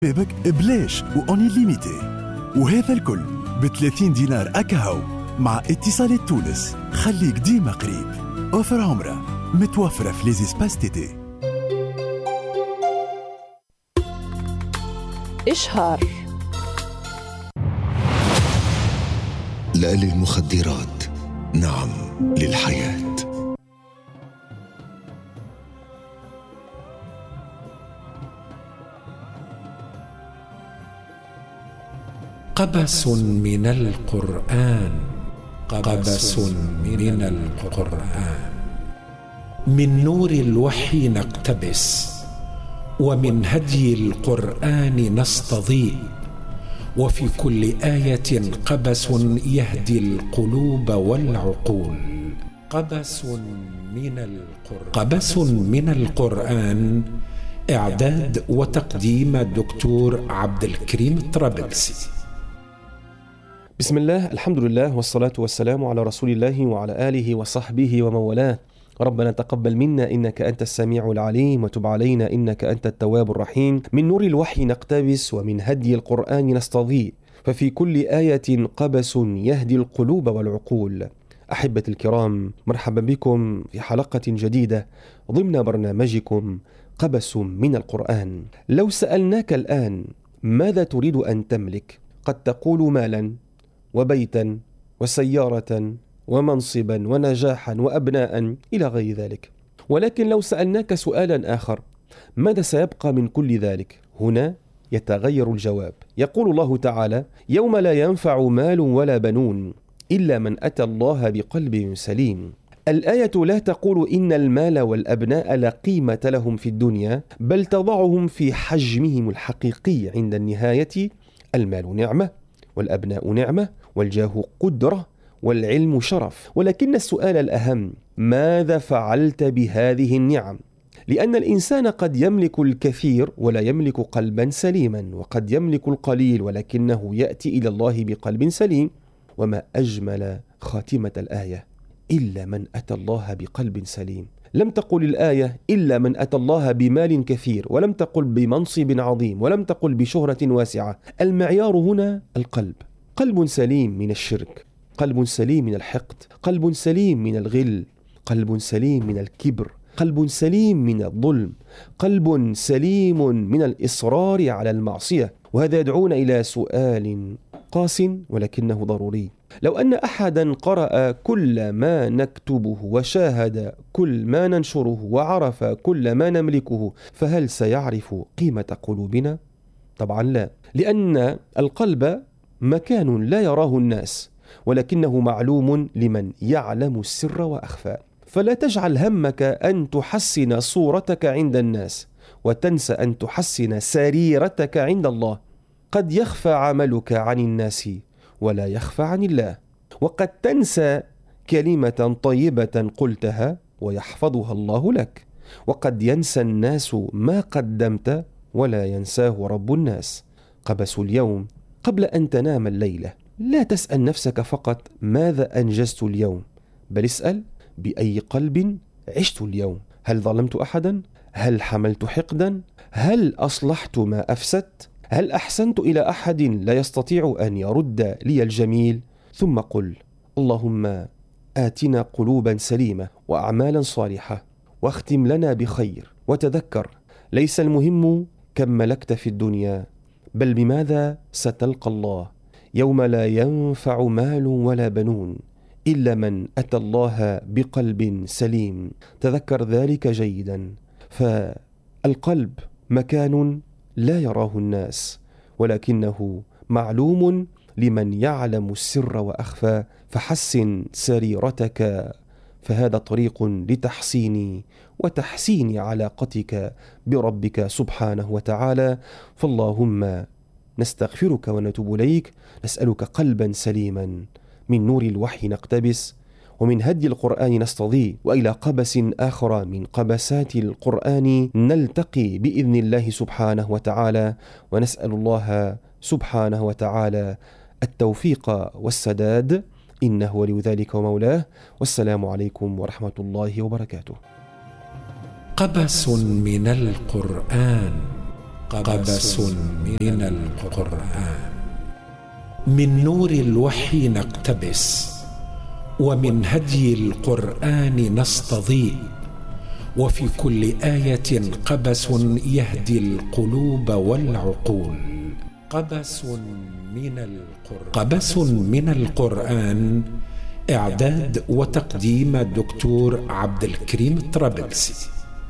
بيبك بلاش وأوني ليميتي، وهذا الكل ب30 دينار أكاهو مع اتصالات تونس. خليك ديما قريب. أوفر عمرة متوفرة في ليزيسباس تيتي. إشهار. لا للمخدرات، نعم للحياة. قبس من القرآن، قبس من القرآن، من نور الوحي نقتبس، ومن هدي القرآن نستضيء، وفي كل آية قبس يهدي القلوب والعقول. قبس من القرآن. قبس من القرآن، إعداد وتقديم الدكتور عبد الكريم الطرابلسي. بسم الله، الحمد لله، والصلاة والسلام على رسول الله وعلى آله وصحبه ومن والاه. ربنا تقبل منا إنك أنت السميع العليم، وتب علينا إنك أنت التواب الرحيم. من نور الوحي نقتبس، ومن هدي القرآن نستضيء، ففي كل آية قبس يهدي القلوب والعقول. أحبة الكرام، مرحبا بكم في حلقة جديدة ضمن برنامجكم قبس من القرآن. لو سألناك الآن ماذا تريد أن تملك، قد تقول مالا وبيتا وسيارة ومنصبا ونجاحا وأبناء إلى غير ذلك. ولكن لو سألناك سؤالا آخر، ماذا سيبقى من كل ذلك؟ هنا يتغير الجواب. يقول الله تعالى: يوم لا ينفع مال ولا بنون إلا من أتى الله بقلب سليم. الآية لا تقول إن المال والأبناء لا قيمة لهم في الدنيا، بل تضعهم في حجمهم الحقيقي عند النهاية. المال نعمة، والأبناء نعمة، والجاه قدرة، والعلم شرف. ولكن السؤال الأهم: ماذا فعلت بهذه النعم؟ لأن الإنسان قد يملك الكثير ولا يملك قلبا سليما، وقد يملك القليل ولكنه يأتي إلى الله بقلب سليم. وما أجمل خاتمة الآية: إلا من أتى الله بقلب سليم. لم تقل الآية إلا من أتى الله بمال كثير، ولم تقل بمنصب عظيم، ولم تقل بشهرة واسعة. المعيار هنا القلب. قلب سليم من الشرك، قلب سليم من الحقد، قلب سليم من الغل، قلب سليم من الكبر، قلب سليم من الظلم، قلب سليم من الإصرار على المعصية. وهذا يدعونا إلى سؤال قاس ولكنه ضروري. لو أن أحدا قرأ كل ما نكتبه وشاهد كل ما ننشره وعرف كل ما نملكه، فهل سيعرف قيمة قلوبنا؟ طبعا لا، لأن القلب مكان لا يراه الناس، ولكنه معلوم لمن يعلم السر وأخفى. فلا تجعل همك أن تحسن صورتك عند الناس، وتنسى أن تحسن سريرتك عند الله. قد يخفى عملك عن الناس ولا يخفى عن الله، وقد تنسى كلمة طيبة قلتها ويحفظها الله لك، وقد ينسى الناس ما قدمت ولا ينساه رب الناس. قبس اليوم قبل أن تنام الليلة. لا تسأل نفسك فقط ماذا أنجزت اليوم، بل اسأل بأي قلب عشت اليوم. هل ظلمت أحدا؟ هل حملت حقدا؟ هل أصلحت ما أفسدت؟ هل أحسنت إلى أحد لا يستطيع أن يرد لي الجميل؟ ثم قل: اللهم آتنا قلوبا سليمة وأعمالا صالحة، واختم لنا بخير. وتذكر، ليس المهم كم ملكت في الدنيا، بل بماذا ستلقى الله يوم لا ينفع مال ولا بنون إلا من أتى الله بقلب سليم. تذكر ذلك جيدا، فالقلب مكان لا يراه الناس، ولكنه معلوم لمن يعلم السر وأخفى. فحسن سريرتك، فهذا طريق لتحسين وتحسين علاقتك بربك سبحانه وتعالى. فاللهم نستغفرك ونتوب إليك، نسألك قلبا سليما. من نور الوحي نقتبس، ومن هدي القرآن نستضيء، وإلى قبس آخر من قبسات القرآن نلتقي بإذن الله سبحانه وتعالى. ونسأل الله سبحانه وتعالى التوفيق والسداد، إنه ولي ذلك ومولاه. والسلام عليكم ورحمة الله وبركاته. قبس من القرآن، قبس من القرآن. من نور الوحي نقتبس، ومن هدي القرآن نستضيء، وفي كل آية قبس يهدي القلوب والعقول. قبس من القرآن. إعداد وتقديم الدكتور عبد الكريم الطرابلسي.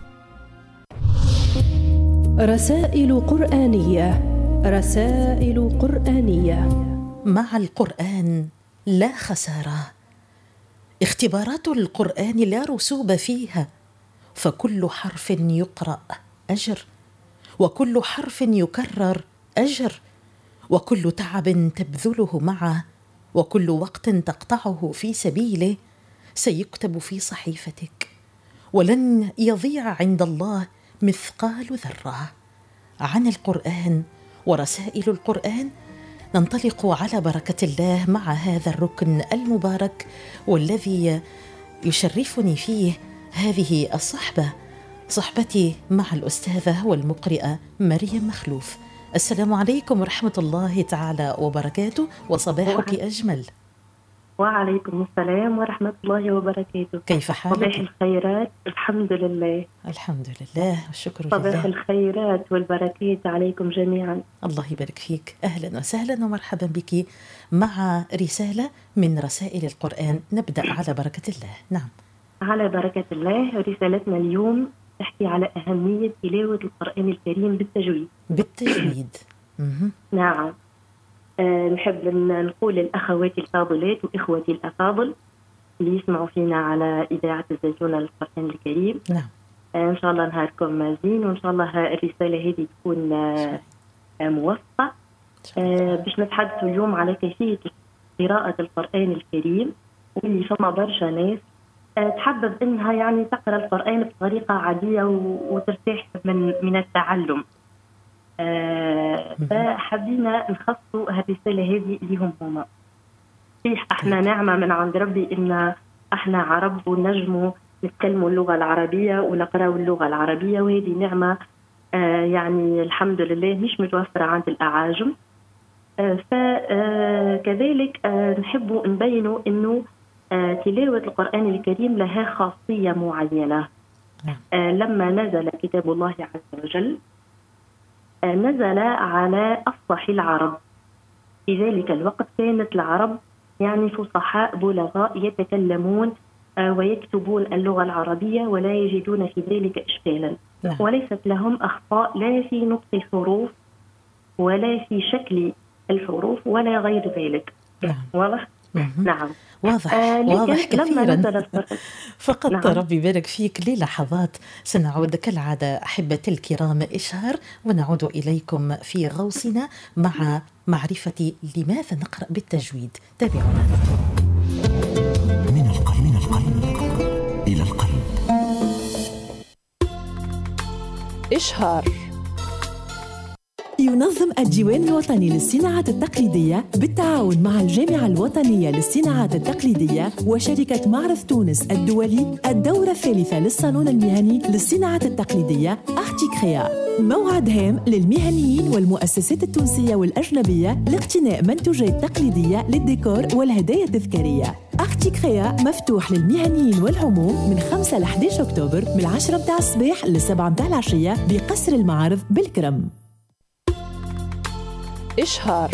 رسائل قرآنية. رسائل قرآنية. مع القرآن لا خسارة. اختبارات القرآن لا رسوب فيها، فكل حرف يقرأ أجر، وكل حرف يكرر أجر، وكل تعب تبذله معه، وكل وقت تقطعه في سبيله سيكتب في صحيفتك، ولن يضيع عند الله مثقال ذرة. عن القرآن ورسائل القرآن ننطلق على بركة الله مع هذا الركن المبارك، والذي يشرفني فيه هذه الصحبة، صحبتي مع الأستاذة والمقرئة مريم مخلوف. السلام عليكم ورحمة الله تعالى وبركاته، وصباحك أجمل. وعليكم السلام ورحمة الله وبركاته. كيف حالك؟ صباح الخيرات. الحمد لله. الحمد لله والشكر لله. صباح الخيرات والبركات عليكم جميعا. الله يبارك فيك. أهلا وسهلا ومرحبا بك مع رسالة من رسائل القرآن. نبدأ على بركة الله. نعم، على بركة الله. رسالتنا اليوم تحكي على أهمية تلاوة القرآن الكريم بالتجويد. بالتجويد. نعم. نحب نقول للأخوات الفاضلات وإخوتي الأفاضل اللي يسمعوا فينا على إذاعة الزيتونة للقرآن الكريم. نعم. إن شاء الله نهاركم زين، وإن شاء الله الرسالة هذه تكون موفقة. باش نتحدثوا اليوم على كيفية قراءة القرآن الكريم، واللي فما برشا ناس تحبب إنها يعني تقرأ القرآن بطريقة عادية وترتاح من التعلم. فحبينا نخصوا هالرسالة هذه ليهم هما. صحيح احنا نعمة من عند ربي إن احنا عرب ونجموا نتكلموا اللغة العربية ونقرأوا اللغة العربية، وهذه نعمة يعني الحمد لله مش متوفرة عند الأعاجم. فكذلك نحبوا نبينوا إنه تلاوة القرآن الكريم لها خاصية معينة. لما نزل كتاب الله عز وجل نزل على أفصح العرب. في ذلك الوقت كانت العرب يعني فصحاء بلغاء يتكلمون ويكتبون اللغة العربية ولا يجدون في ذلك إشكالا، وليست لهم أخطاء لا في نطق الحروف ولا في شكل الحروف ولا غير ذلك. واضح؟ نعم، واضح واضح كثيرا. فقط نعم. ربي يبارك فيك. للحظات سنعود كالعادة أحبتي الكرام إشهار، ونعود إليكم في غوصنا مع معرفة لماذا نقرأ بالتجويد. تابعونا. من القلب إلى القلب. إشهار. ينظم الديوان الوطني للصناعات التقليدية بالتعاون مع الجامعة الوطنية للصناعات التقليدية وشركة معرض تونس الدولي الدورة الثالثة للصالون المهني للصناعات التقليدية أرتيكريا، موعد هام للمهنيين والمؤسسات التونسية والأجنبية لاقتناء منتوجات تقليدية للديكور والهدايا التذكارية. أرتيكريا مفتوح للمهنيين والعموم من 5 ل 11 أكتوبر من 10 متاع الصباح ل 7 متاع العشية بقصر المعارض بالكرم. إشهار.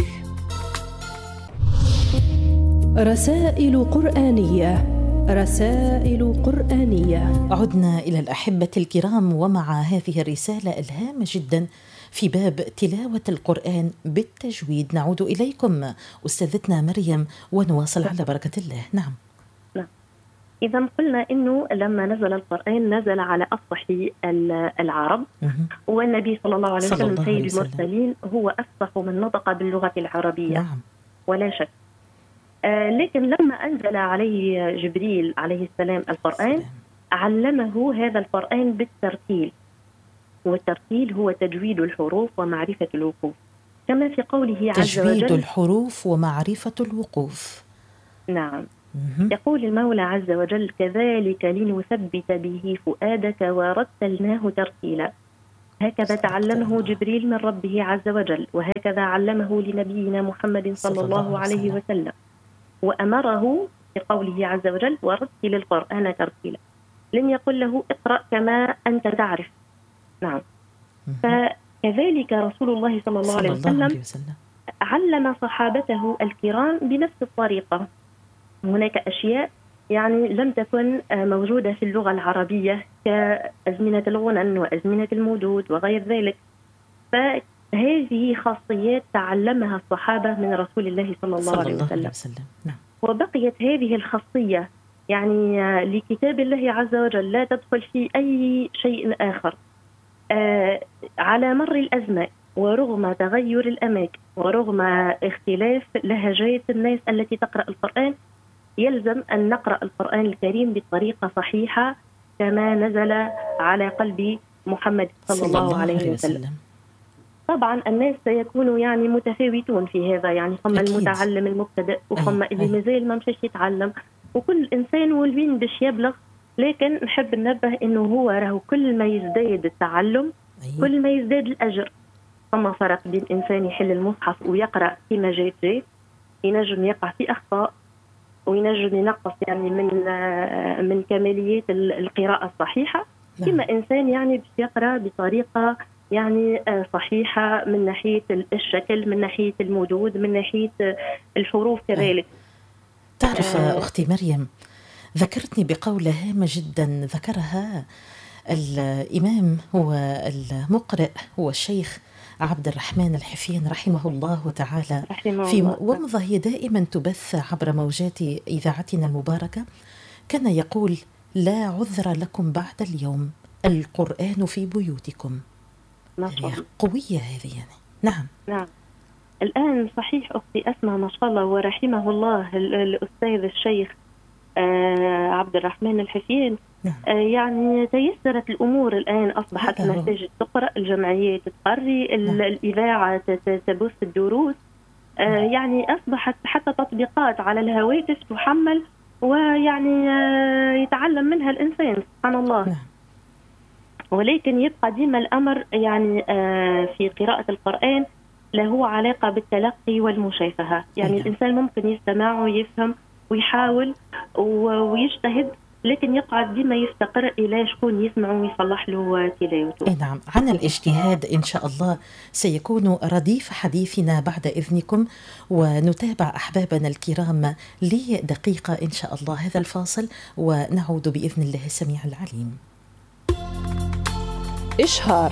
رسائل قرآنية. رسائل قرآنية. عدنا إلى الأحبة الكرام ومع هذه الرسالة الهامة جدا في باب تلاوة القرآن بالتجويد. نعود إليكم أستاذتنا مريم ونواصل على بركة الله. نعم. إذا قلنا إنه لما نزل القرآن نزل على أفصح العرب، والنبي صلى الله عليه وسلم سيد المرسلين هو أفصح من نطق باللغة العربية. نعم. ولا شك. لكن لما أنزل عليه جبريل عليه السلام القرآن علمه هذا القرآن بالترتيل، والترتيل هو تجويد الحروف ومعرفة الوقوف، كما في قوله عز وجل تجويد الحروف ومعرفة الوقوف. نعم. يقول المولى عز وجل: كذلك لنثبت به فؤادك ورتلناه ترتيلا. هكذا تعلمه جبريل من ربه عز وجل، وهكذا علمه لنبينا محمد صلى الله عليه وسلم، وأمره بقوله عز وجل ورتل القرآن ترتيلا. لم يقل له اقرأ كما أنت تعرف. نعم. فكذلك رسول الله صلى الله عليه وسلم علم صحابته الكرام بنفس الطريقة. هناك أشياء يعني لم تكن موجودة في اللغة العربية كأزمنة الغنن وأزمنة المدود وغير ذلك، فهذه خاصيات تعلمها الصحابة من رسول الله صلى الله عليه وسلم. نعم. وبقيت هذه الخاصية يعني لكتاب الله عز وجل لا تدخل في أي شيء آخر. على مر الأزمة ورغم تغير الأماكن ورغم اختلاف لهجات الناس التي تقرأ القرآن، يلزم أن نقرأ القرآن الكريم بطريقة صحيحة كما نزل على قلب محمد صلى الله عليه وسلم. طبعا الناس سيكونوا يعني متفاوتون في هذا، يعني ثم المتعلم المبتدئ وثم اللي مازال ما مشاش يتعلم، وكل إنسان والوين باش يبلغ. لكن نحب ننبه إنه هو راهو كل ما يزداد التعلم كل ما يزداد الأجر. ثم فرق بين إنسان يحل المصحف ويقرأ كما جاء ينجم يقع في أخطاء وينجم ينقص يعني من كماليات القراءة الصحيحة، كما إنسان يعني باش يقرأ بطريقة يعني صحيحة من ناحية الشكل، من ناحية المدود، من ناحية الحروف كذلك. تعرف أختي مريم، ذكرتني بقولة هامة جدا ذكرها الإمام والمقرئ هو الشيخ عبد الرحمن الحفيان رحمه الله تعالى في ومضة هي دائما تبث عبر موجات إذاعتنا المباركة. كان يقول: لا عذر لكم بعد اليوم، القرآن في بيوتكم. قوية هذه يعني. نعم. الآن صحيح أختي أسماء ما شاء الله ورحمه الله الأستاذ الشيخ عبد الرحمن الحفيان، يعني تيسرت الأمور الآن، أصبحت المساجد تقرأ، الجمعيات تقري، الإذاعة تبث الدروس، يعني أصبحت حتى تطبيقات على الهواتف تحمل ويعني يتعلم منها الإنسان سبحان الله. ولكن يبقى ديما الأمر يعني في قراءة القرآن له علاقة بالتلقي والمشافهة، يعني الإنسان ممكن يستمع ويفهم ويحاول ويجتهد، لكن يقعد ديما يفتقر إلى شكون يسمع ويصلح له تلاوته. نعم. عن الاجتهاد إن شاء الله سيكون رديف حديثنا بعد إذنكم، ونتابع أحبابنا الكرام لدقيقة إن شاء الله هذا الفاصل، ونعود بإذن الله السميع العليم. إشهار.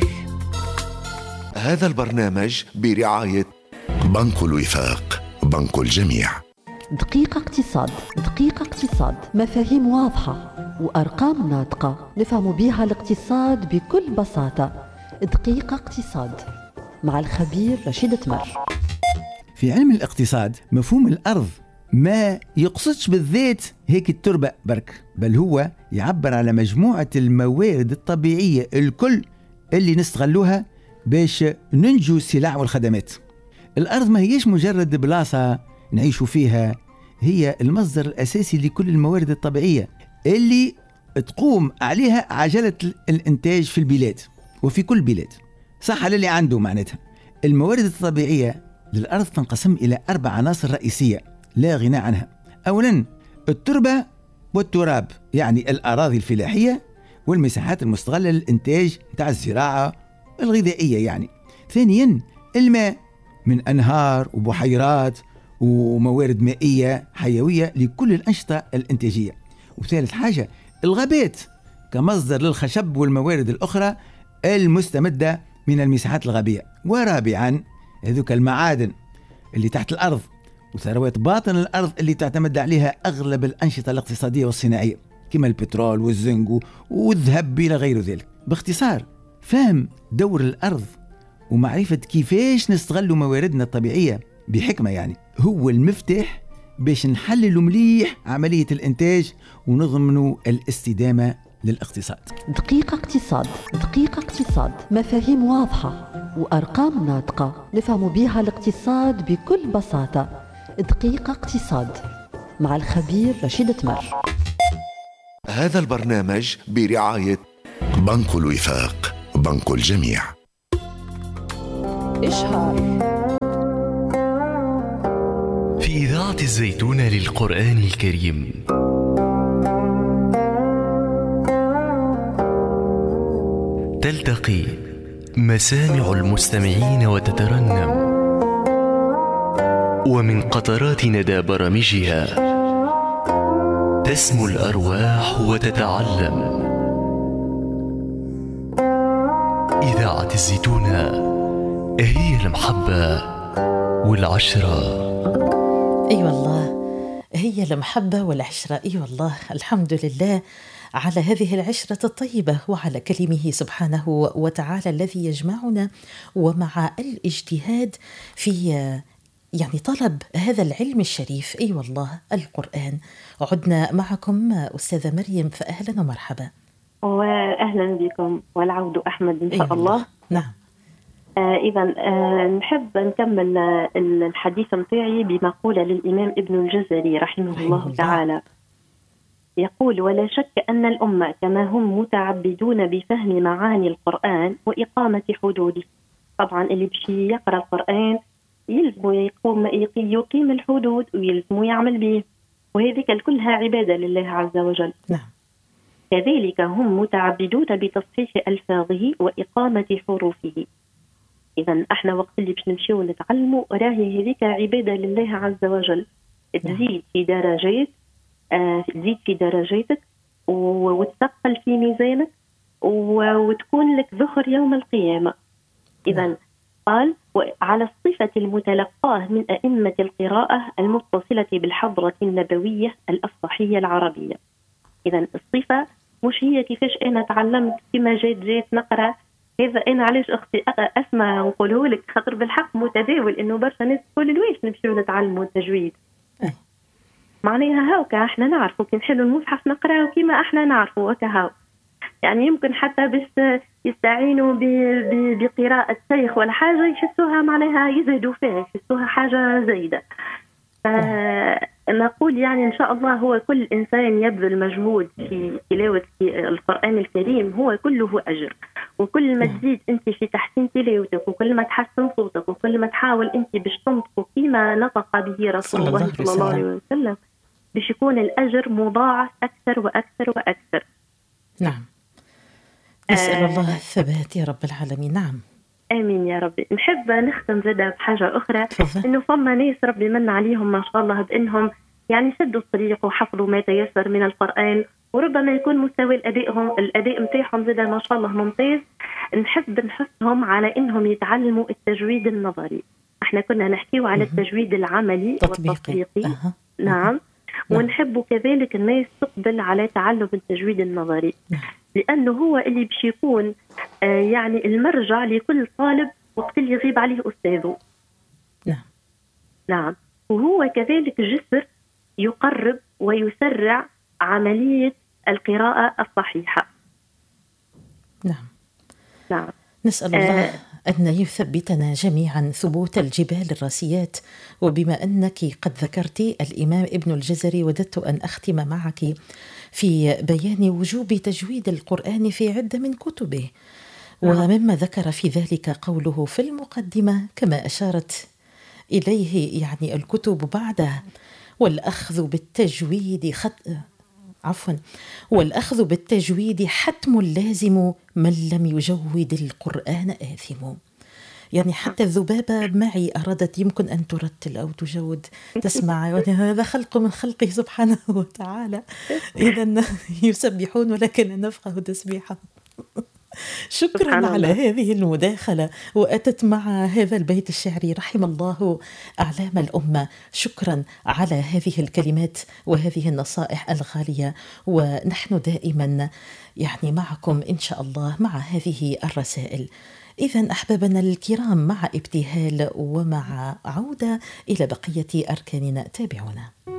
هذا البرنامج برعاية بنك الوفاق، بنك الجميع. دقيقة اقتصاد. دقيقة اقتصاد، مفاهيم واضحة وأرقام ناطقة نفهم بها الاقتصاد بكل بساطة. دقيقة اقتصاد مع الخبير رشيد تمر. في علم الاقتصاد مفهوم الأرض ما يقصدش بالذات هيك التربة برك، بل هو يعبر على مجموعة الموارد الطبيعية الكل اللي نستغلوها باش ننجو السلع والخدمات. الأرض ما هيش مجرد بلاصة نعيشوا فيها، هي المصدر الأساسي لكل الموارد الطبيعية اللي تقوم عليها عجلة الإنتاج في البلاد وفي كل بلاد. صح للي عنده معناتها. الموارد الطبيعية للأرض تنقسم إلى 4 عناصر رئيسية لا غنى عنها. أولا التربة والتراب، يعني الأراضي الفلاحية والمساحات المستغلة للإنتاج تاع الزراعة الغذائية يعني. ثانيا الماء من أنهار وبحيرات وموارد مائية حيوية لكل الأنشطة الإنتاجية. وثالث حاجة الغابات كمصدر للخشب والموارد الأخرى المستمدة من المساحات الغابية. ورابعا هذوك المعادن اللي تحت الأرض وثروات باطن الأرض اللي تعتمد عليها أغلب الأنشطة الاقتصادية والصناعية كما البترول والزنك والذهب إلى غير ذلك. باختصار فهم دور الأرض ومعرفة كيفاش نستغل مواردنا الطبيعية بحكمة يعني هو المفتاح باش نحللوا مليح عملية الإنتاج ونضمنوا الاستدامة للاقتصاد. دقيقة اقتصاد. دقيقة اقتصاد، مفاهيم واضحة وأرقام ناطقة نفهم بها الاقتصاد بكل بساطة. دقيقة اقتصاد مع الخبير رشيد تمر. هذا البرنامج برعاية بنك الوفاق، بنك الجميع. إشهار في إذاعة الزيتونة للقرآن الكريم. تلتقي مسامع المستمعين وتترنم، ومن قطرات ندى برامجها تسمو الأرواح وتتعلم. إذاعة الزيتونة هي المحبة والعشرة. أي والله هي المحبة والعشرة. أي والله الحمد لله على هذه العشرة الطيبة وعلى كلمه سبحانه وتعالى الذي يجمعنا، ومع الاجتهاد في يعني طلب هذا العلم الشريف. أي والله القرآن. عدنا معكم أستاذة مريم، فأهلا ومرحبا. وأهلا بكم والعود أحمد إن شاء الله. نعم. إذا نحب نكمل الحديث متاعي بمقولة للإمام ابن الجزري رحمه الله تعالى. يقول: ولا شك أن الأمة كما هم متعبدون بفهم معاني القرآن وإقامة حدوده. طبعا اللي بشي يقرأ القرآن يلزم يقيم الحدود ويلزم يعمل به، وهذه كلها عبادة لله عز وجل. نعم. كذلك هم متعبدون بتصحيح ألفاظه وإقامة حروفه. إذا احنا وقت اللي باش نمشيو نتعلموا راهي هذيك عبادة لله عز وجل. تزيد في درجات، تزيد في درجاتك وتثقل في ميزانك وتكون لك ذخر يوم القيامة. إذا قال: على الصفة المتلقاه من أئمة القراءة المتصلة بالحضرة النبوية الأفصحية العربية. إذا الصفة مش هي كيفاش أنا تعلمت كما جيت نقرأ. هذا أنا علاش أختي أسمع نقوله لك خاطر بالحق متداول إنه برشا ناس تقول لويش نمشيو نتعلموا التجويد. معناها هاوكا احنا نعرفوا كي نحلوا المصحف نقرأه كما احنا نعرفوا وكهاو. يعني يمكن حتى بس يستعينوا بقراءة شيخ ولا حاجة يحسوها معناها يزهدوا فيها، يحسوها حاجة زايدة. نقول يعني إن شاء الله هو كل إنسان يبذل مجهود في تلاوة القرآن الكريم هو كله أجر. وكل ما تزيد أنت في تحسين تلاوتك، وكل ما تحسن صوتك، وكل ما تحاول أنت باش تنطق كما نطق به رسول الله صلى الله عليه وسلم، باش يكون الأجر مضاعف أكثر وأكثر وأكثر. نعم. نسأل الله الثبات يا رب العالمين. نعم. آمين يا ربي. نحب نختم زادة بحاجة أخرى، إنه فما ناس ربي من عليهم ما شاء الله بإنهم يعني سدوا الطريق وحفظوا ما تيسر من القرآن، وربما يكون مستوى الأداء متاعهم زادة ما شاء الله ممتاز. نحب نحثهم على إنهم يتعلموا التجويد النظري. احنا كنا نحكيو على التجويد العملي والتطبيقي. نعم. ونحب كذلك الناس تقبل على تعلم التجويد النظري، لأنه هو اللي باش يكون يعني المرجع لكل طالب وقت اللي يغيب عليه أستاذه. نعم. وهو كذلك جسر يقرب ويسرع عملية القراءة الصحيحة. نعم. نسأل الله أن يثبتنا جميعا ثبوت الجبال الراسيات. وبما أنك قد ذكرت الإمام ابن الجزري، وددت أن أختم معك في بيان وجوب تجويد القرآن في عدة من كتبه. ومما ذكر في ذلك قوله في المقدمة كما أشارت إليه يعني الكتب بعدها: والأخذ بالتجويد حتم لازم، من لم يجود القرآن آثم. يعني حتى الذبابة معي أرادت يمكن أن ترتل أو تجود تسمع، هذا خلق من خلقه سبحانه وتعالى. إذن يسبحون ولكن نفقه تسبيحه. شكرا على هذه المداخلة، وأتت مع هذا البيت الشعري: رحم الله أعلام الأمة. شكرا على هذه الكلمات وهذه النصائح الغالية، ونحن دائما يعني معكم إن شاء الله مع هذه الرسائل. إذن أحبابنا الكرام، مع ابتهال ومع عودة إلى بقية أركاننا، تابعونا.